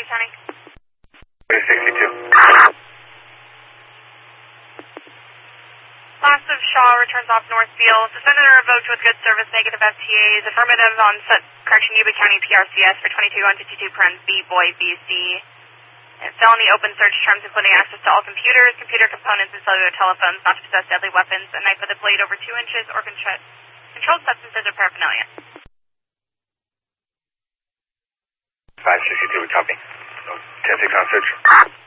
Yuba County. 62. Class of Shaw returns off Northfield. Suspended or revoked with good service, negative FTAs. Affirmative on correction Yuba County PRCS for 22152 parens B, boy, BC. And felony open search terms including access to all computers, computer components, and cellular telephones, not to possess deadly weapons, a knife with a blade over 2 inches, or controlled substances or paraphernalia. 562, we copy. 10-6 on search.